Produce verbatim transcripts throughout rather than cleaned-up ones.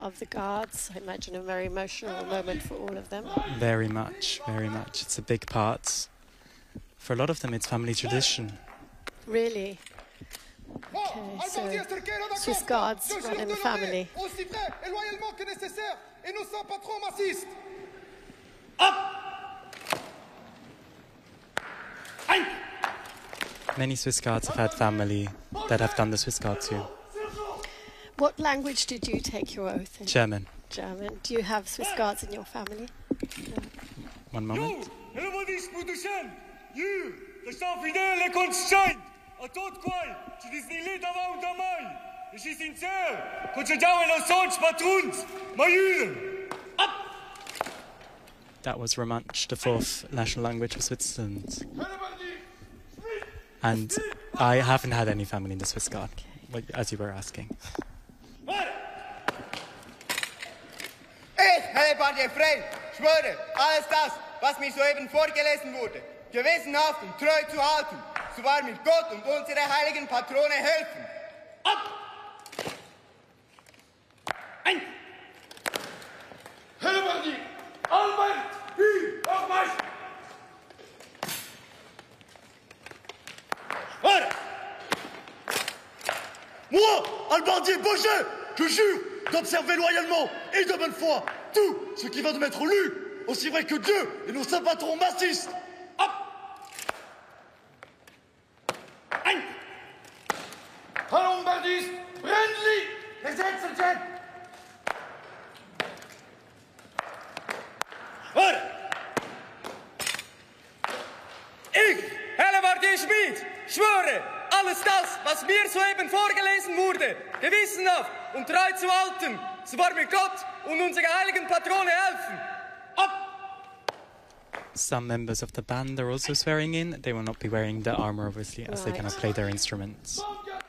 of the guards. I imagine a very emotional moment for all of them. Very much, very much. It's a big part. For a lot of them, it's family tradition. Really? Okay, so Swiss guards run in the family. Many Swiss guards have had family that have done the Swiss Guard too. What language did you take your oath in? German. German. Do you have Swiss guards in your family? No. One moment. That was Romansh, the fourth national language of Switzerland. And I haven't had any family in the Swiss Guard, as you were asking. Ich, Hellebardier Frey, schwöre, alles das, was mir soeben vorgelesen wurde, gewissenhaft und treu zu halten, so wahr mir Gott und unsere heiligen Patrone helfen. Ab! Ein! Hellebardier, Albert, wie, auf Marsch! Schwöre! Moi, Albardier Baucher, je jure d'observer loyalement et de bonne foi tout ce qui vient de m'être lu, aussi vrai que Dieu et nos saints patrons m'assistent. Hop! Ein! Hallo, Bardis, Brandley, Gesetzelchen! Hör! Ich, Hellebardier Schmid, schwöre, alles das, was mir soeben vorgelesen wurde, gewissenhaft und treu zu halten, so wahr mir Gott und unsere heiligen Patrone helfen. Ab! Some members of the band are also swearing in. They will not be wearing the armor, obviously, as they cannot play their instruments.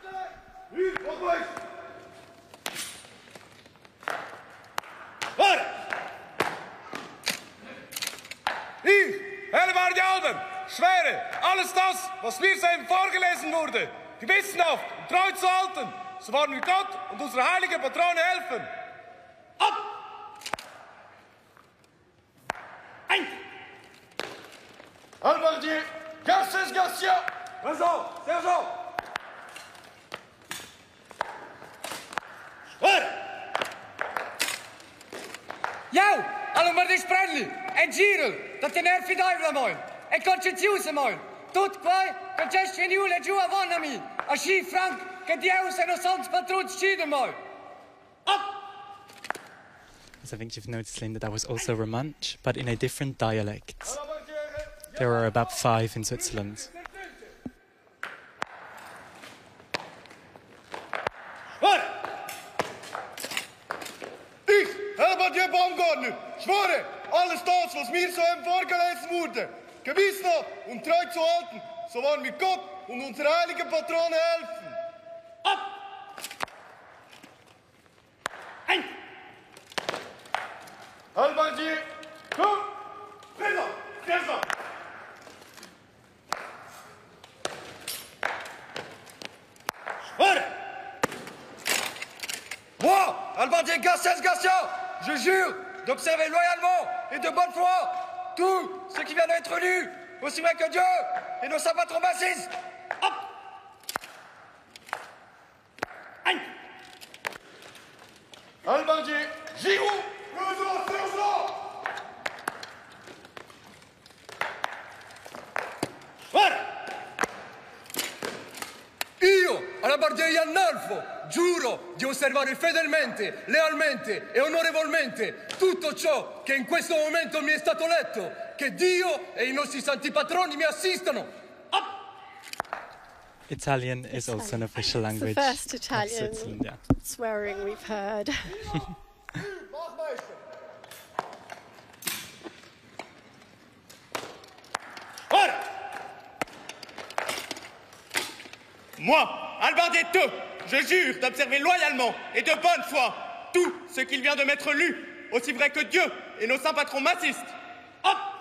Ich, Hellebardier Alben, schwöre, alles das, was mir soeben vorgelesen wurde, gewissenhaft und treu zu halten, so wahr mir Gott und unsere heiligen Patrone helfen. Ab! Ein! Albardier, Garces Garcia! Sergent, Sergent! Schwöre! Jou, Albardier Spredli, en Giro, dat ten erfi d'Aivla moin, en conscientiusa moin, tot quai, che c'è sceniule giù a Vonami, a sci Frank, che Deus e no sans patruns scide moin. Up! As I think you've noticed, Linda, that was also Romansh, but in a different dialect. There are about five in Switzerland. Ich, Hellebardier Baumgartner, schwöre, alles das, was mir soeben vorgelesen wurde, gewissenhaft und treu zu halten, so wahr mir Gott und unsere heiligen Patrone helfen. Ab! Ein! Albardier, komm! Présent! Présent! Schwöre! Moi, Albardier Garces Garcia, je jure d'observer loyalement et de bonne foi tout ce qui vient d'être lu, aussi vrai que Dieu et nos saints patrons m'assistent. Hop! Ein! Albardier, Giroud, Présent, Sergent! Schwöre! Io, Albardier Iannolfo, giuro di osservare fedelmente, lealmente e onorevolmente tutto ciò che in questo momento mi è stato letto, che Dio e i nostri santi patroni mi assistano. Up! Italian is also an official language It's the first of Italian Switzerland, yeah. swearing we've heard. Moi, Albardier Teux, je jure d'observer loyalement et de bonne foi tout ce qu'il vient de m'être lu, aussi vrai que Dieu et nos saints patrons m'assistent. Hop!